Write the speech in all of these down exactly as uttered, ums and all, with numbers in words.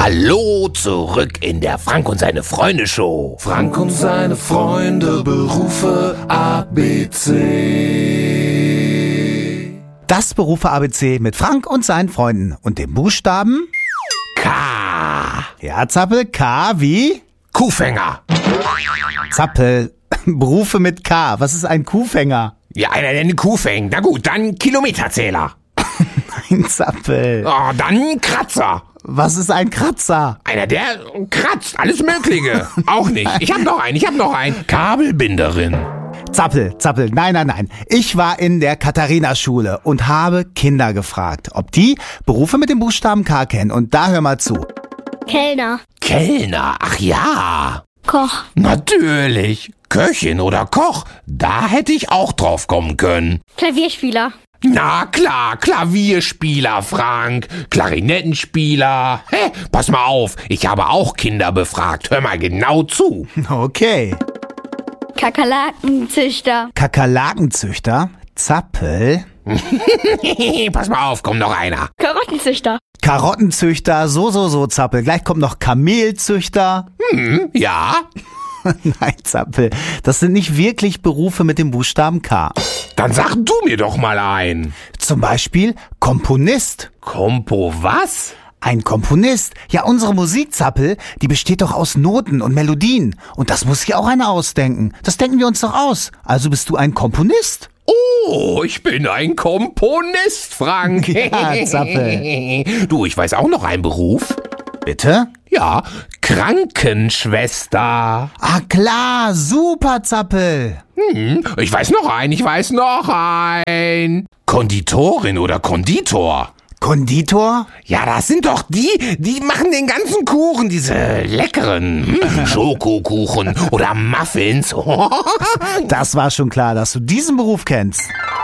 Hallo, zurück in der Frank und seine Freunde Show. Frank und seine Freunde, Berufe A B C. Das Berufe A B C mit Frank und seinen Freunden und dem Buchstaben K. Ja, Zappel, K wie? Kuhfänger. Zappel, Berufe mit K. Was ist ein Kuhfänger? Ja, einer, der eine Kuh fängt. Na gut, dann Kilometerzähler. Ein Zappel. Oh, dann Kratzer. Was ist ein Kratzer? Einer, der kratzt. Alles Mögliche. Auch nicht. Ich hab noch einen, ich hab noch einen. Kabelbinderin. Zappel, Zappel, nein, nein, nein. Ich war in der Katharina-Schule und habe Kinder gefragt, ob die Berufe mit dem Buchstaben K kennen. Und da hör mal zu. Kellner. Kellner, ach ja. Koch. Natürlich. Köchin oder Koch, da hätte ich auch drauf kommen können. Klavierspieler. Na klar, Klavierspieler, Frank, Klarinettenspieler. Hä, pass mal auf, ich habe auch Kinder befragt. Hör mal genau zu. Okay. Kakerlakenzüchter. Kakerlakenzüchter, Zappel. Pass mal auf, kommt noch einer. Karottenzüchter. Karottenzüchter, so, so, so, Zappel. Gleich kommt noch Kamelzüchter. Hm, ja. Nein, Zappel, das sind nicht wirklich Berufe mit dem Buchstaben K. Dann sag du mir doch mal ein. Zum Beispiel Komponist. Kompo was? Ein Komponist. Ja, unsere Musik, Zappel, die besteht doch aus Noten und Melodien. Und das muss sich auch einer ausdenken. Das denken wir uns doch aus. Also bist du ein Komponist? Oh, ich bin ein Komponist, Frank. Ja, Zappel. Du, ich weiß auch noch einen Beruf. Bitte? Ja, Krankenschwester. Ah klar, super, Zappel. Hm, ich weiß noch einen, ich weiß noch einen. Konditorin oder Konditor. Konditor? Ja, das sind doch die, die machen den ganzen Kuchen, diese leckeren hm, Schokokuchen oder Muffins. Das war schon klar, dass du diesen Beruf kennst.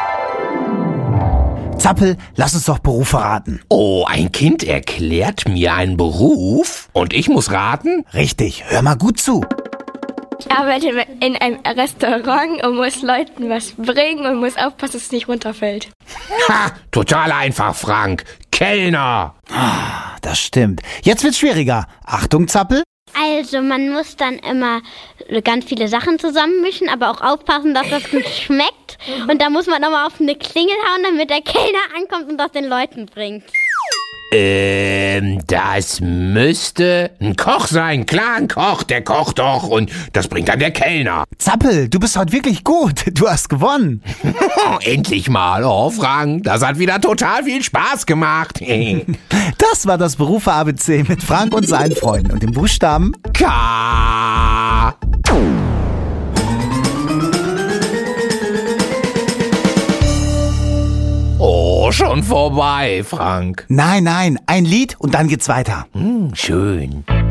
Zappel, lass uns doch Berufe raten. Oh, ein Kind erklärt mir einen Beruf und ich muss raten? Richtig, hör mal gut zu. Ich arbeite in einem Restaurant und muss Leuten was bringen und muss aufpassen, dass es nicht runterfällt. Ha, total einfach, Frank. Kellner. Das stimmt. Jetzt wird's schwieriger. Achtung, Zappel. Also man muss dann immer ganz viele Sachen zusammenmischen, aber auch aufpassen, dass das gut schmeckt. Und da muss man nochmal auf eine Klingel hauen, damit der Kellner ankommt und das den Leuten bringt. Ähm, das müsste ein Koch sein. Klar, ein Koch, der kocht doch und das bringt dann der Kellner. Zappel, du bist heute wirklich gut. Du hast gewonnen. Endlich mal, oh Frank, das hat wieder total viel Spaß gemacht. Das war das Berufe A B C mit Frank und seinen Freunden und dem Buchstaben K. Oh, schon vorbei, Frank. Nein, nein, ein Lied und dann geht's weiter. Hm, schön.